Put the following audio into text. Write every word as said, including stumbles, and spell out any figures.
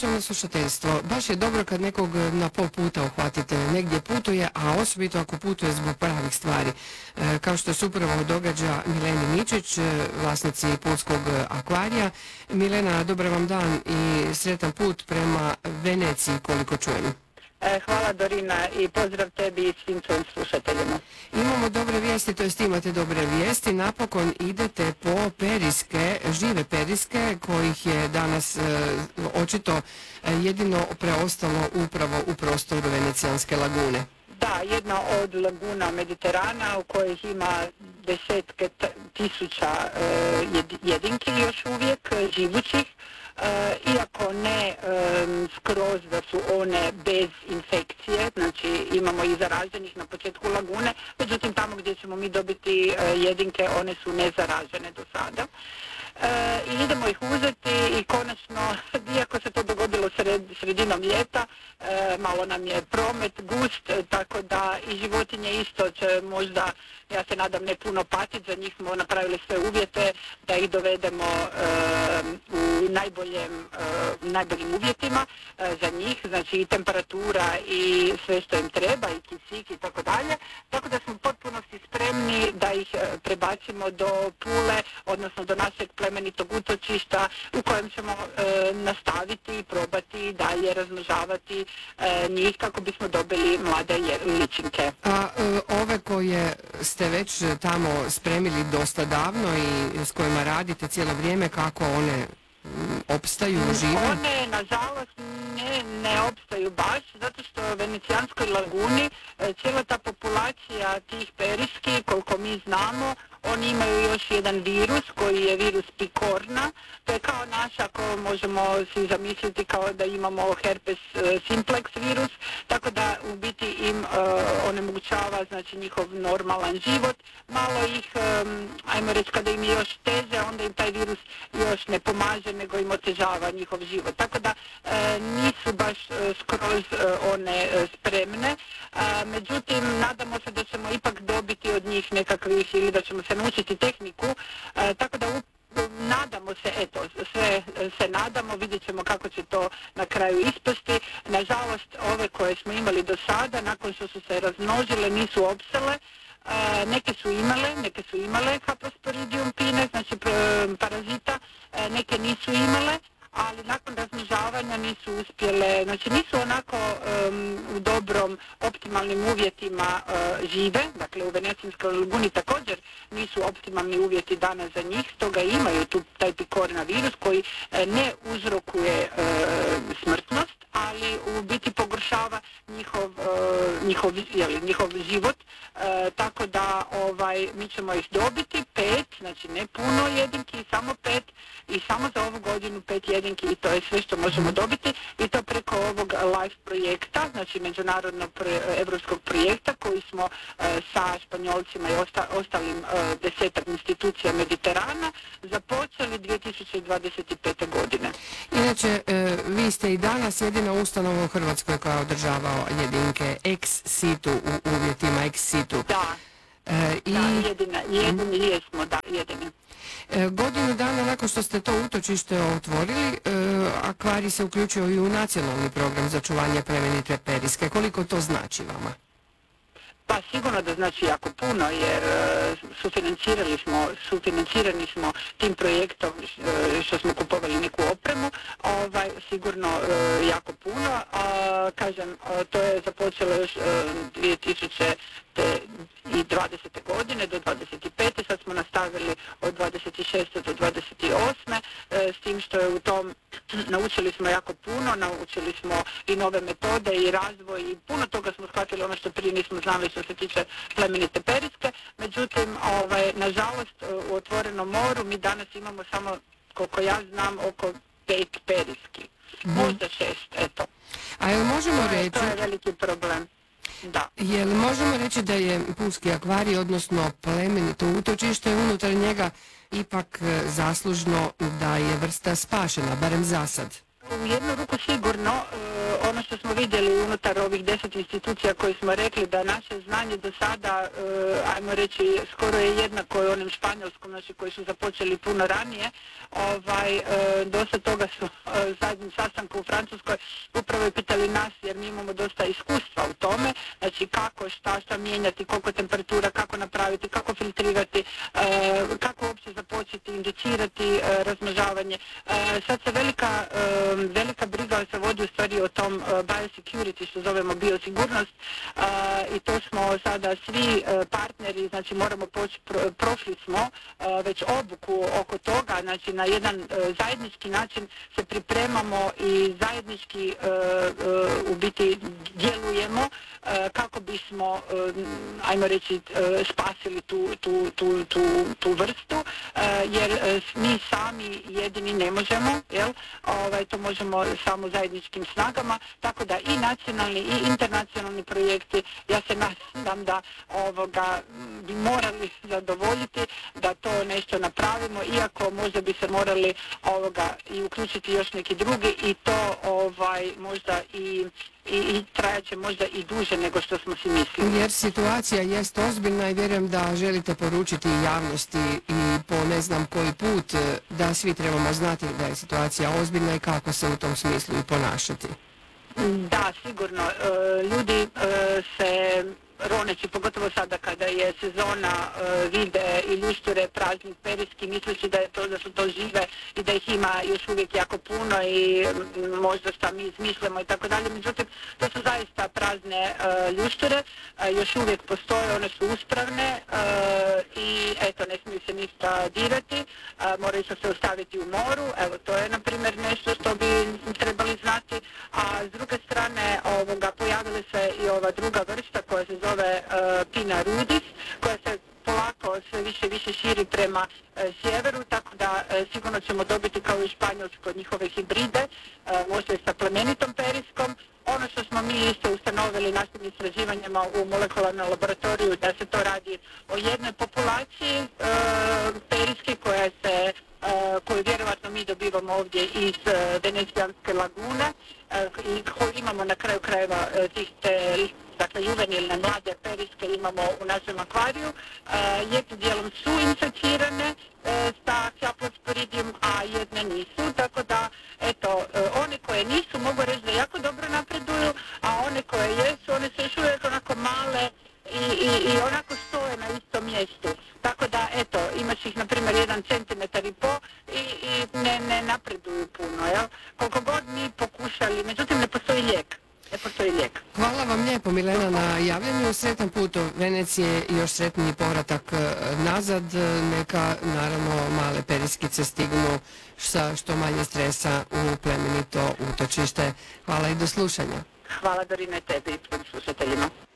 Ono slušateljstvo, baš je dobro kad nekog na pol puta uhvatite, negdje putuje, a osobito ako putuje zbog pravih stvari. E, kao što se upravo događa Mileni Mičić, vlasnici Pulskog akvarija. Milena, dobar vam dan i sretan put prema Veneciji, koliko čujem. Hvala Dorina i pozdrav tebi i svim tvojim slušateljima. Imamo dobre vijesti, to jest imate dobre vijesti. Napokon idete po periske, žive periske, kojih je danas e, očito e, jedino preostalo upravo u prostoru Venecijanske lagune. Da, jedna od laguna Mediterana u kojih ima desetke tisuća e, jedinki još uvijek živućih. Uh, iako ne um, skroz da su one bez infekcije, znači imamo i zaraženih na početku lagune, međutim tamo gdje ćemo mi dobiti uh, jedinke, one su nezaražene do sada. Uh, I idemo ih uzeti i konačno, iako se to dogodilo sred, sredinom ljeta, uh, malo nam je promet gust, tako da i životinje isto će možda, ja se nadam, ne puno patiti, za njih smo napravili sve uvjete da ih dovedemo uh, u najboljem, uh, najboljim uvjetima uh, za njih, znači i temperatura i sve što im treba, i kisik i tako dalje, tako da smo u potpunosti spremni da ih uh, prebacimo do Pule, odnosno do našeg plemenitog utočišta u kojem ćemo uh, nastaviti i probati dalje razmnožavati uh, njih kako bismo dobili mlade ličinke. A uh, ove koje ste već tamo spremili dosta davno i s kojima radite cijelo vrijeme, kako one opstaju, žive? One, nažalost, ne, ne opstaju baš, zato što u Venecijanskoj laguni cijela ta populacija tih periski, koliko mi znamo, oni imaju još jedan virus koji je virus pikorna. To je kao naš, ako možemo si zamisliti kao da imamo herpes simplex virus, tako da u biti im uh, onemogućava znači njihov normalan život. Malo ih, um, ajmo reći, kada im je još teže, onda im taj virus još ne pomaže, nego im otežava njihov život. Tako da uh, nisu baš uh, skroz uh, one uh, spremne. Uh, međutim, nadamo se da ćemo ipak dobiti od njih nekakvih, ili da ćemo se naučiti tehniku, e, tako da u, nadamo se, eto, sve se nadamo, vidjet ćemo kako će to na kraju ispasti. Nažalost, ove koje smo imali do sada, nakon što su se razmnožile, nisu opstale. E, neke su imale, neke su imale Haplosporidium pine, znači parazita, e, neke nisu imale, ali nakon razmnožavanja nisu uspjele, znači nisu onako um, u dobrom, optimalnim uvjetima uh, žive, dakle u Venecijanskoj laguni također nisu optimalni uvjeti danas za njih, stoga imaju tu taj pikorna virus koji uh, ne uzrokuje uh, smrtnost, ali u biti pogoršava njihov, uh, njihov, jeli, njihov život, uh, tako da ovaj, mi ćemo ih dobiti pet, znači ne puno jedinki, samo pet i samo za ovu godinu pet jedinki i to je sve što možemo dobiti i to preko ovog LIFE projekta, znači međunarodnog evropskog projekta koji smo uh, sa Španjolcima i osta, ostalim uh, desetak institucija Mediterana započeli dvije tisuće dvadeset pete. godine. Inače, e, vi ste i danas jedina ustanova u Hrvatskoj koja održava jedinke ex situ u uvjetima ex situ. Da, e, i... da jedina, jedini mm. jesmo, da, jedini. E, godinu dana nakon što ste to utočište otvorili, e, akvarij se uključio i u nacionalni program za čuvanje plemenite periske. Koliko to znači vama? Pa sigurno da znači jako puno, jer uh, sufinancirali smo, sufinancirani smo tim projektom uh, što smo kupovali neku opremu, ovaj, sigurno uh, jako puno. Uh, kažem, uh, to je započelo još uh, dvije tisuće dvadesete. godine do dvadeset pete. Sad smo nastavili od dvadeset šeste do dvadeset osme. Uh, s tim što je u tom naučili smo jako puno, naučili smo i nove metode i razvoj i puno toga smo shvatili ono što prije nismo znali što se tiče plemenite periske. Međutim, ovaj, nažalost, u otvorenom moru mi danas imamo samo, koliko ja znam, oko pet periski. Mm. Možda šest, eto. A jel možemo reći... To je veliki problem. Da. Jel možemo reći da je Pulski akvarij, odnosno plemenito utočište, unutar njega ipak zaslužno da je vrsta spašena, barem za sad? U jednu ruku sigurno, ono što smo vidjeli unutar ovih deset institucija koje smo rekli da naše znanje do sada, ajmo reći, skoro je jednako onim španjolskom, znači koji su započeli puno ranije, ovaj, dosta toga su zadnjim sastanku u Francuskoj upravo je pitali nas jer mi imamo dosta iskustva u tome, znači kako, šta, šta mijenjati, koliko temperatura, kako napraviti, kako filtrirati, kako uopće započeti, indicirati razmnožavanje. Sad se velika, velika briga se vodi u stvari o tom biosecurity, što zovemo biosigurnost, i to smo sada svi partneri, znači moramo poći, prošli smo već obuku oko toga, znači na jedan zajednički način se pripremamo i zajednički u biti djelujemo kako bismo, ajmo reći, spasili tu, tu, tu, tu, tu vrstu, jer mi sami jedini ne možemo, jel? Ovaj, to možemo samo zajedničkim snagama, tako da i nacionalni i internacionalni projekti, ja se nadam da ovoga bi morali zadovoljiti, da to nešto napravimo, iako možda bi se morali ovoga i uključiti još neki drugi i to ovaj možda i i, i trajat će možda i duže nego što smo si mislili. Jer situacija jest ozbiljna i vjerujem da želite poručiti javnosti i po ne znam koji put da svi trebamo znati da je situacija ozbiljna i kako se u tom smislu i ponašati. Da, sigurno. E, ljudi e, se roneći, pogotovo sada kada je sezona, e, vide i ljušture prazni periski, misleći da je to, da su to žive i da ih ima još uvijek jako puno i m, možda šta mi izmišljamo i tako dalje. Međutim, to su zaista prazne e, ljušture, e, još uvijek postoje, one su uspravne e, i eto, ne smiju se ništa dirati, e, moraju se ostaviti u moru, evo to je na primjer nešto što bi trebali znati, a s druge strane ovoga, pojavile se i ova druga vrsta koja se zove zove uh, Pinna rudis, koja se polako sve više više širi prema uh, sjeveru, tako da uh, sigurno ćemo dobiti kao i Španjolsko njihove hibride, uh, možda i sa plemenitom periskom. Ono što smo mi isto ustanovili našim istraživanjima u molekularnom laboratoriju, da se to radi o jednoj populaciji uh, periske koja se Uh, koju vjerovatno mi dobivamo ovdje iz uh, Venecijanske lagune uh, i koju imamo na kraju krajeva uh, tih te, dakle, juvenilne mlade periske imamo u našem akvariju. Uh, jednim dijelom su inficirane uh, sa Haplosporidijom, a jedne nisu, tako da, eto, uh, one koje nisu mogu reći da jako dobro napreduju, a one koje jesu, one su još uvijek onako male i, i, i onako stoje na istom mjestu. Tako da, eto, imaš ih, na primjer, jedan centimetar i po i, i ne, ne napreduju puno, jel? Koliko god mi pokušali, međutim, ne postoji lijek. Ne postoji lijek. Hvala vam lijepo, Milena, na javljanju. Sretan put u Venecije i još sretniji povratak nazad. Neka, naravno, male periskice stignu sa što manje stresa u plemenito utočište. Hvala i do slušanja. Hvala, Dorine, tebi i slušateljima.